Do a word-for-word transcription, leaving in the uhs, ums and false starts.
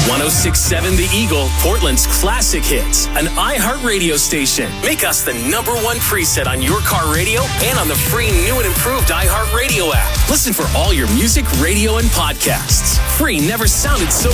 ten sixty-seven The Eagle, Portland's classic hits, an iHeartRadio station. Make us the number one preset on your car radio and on the free new and improved iHeartRadio app. Listen for all your music, radio, and podcasts. Free never sounded so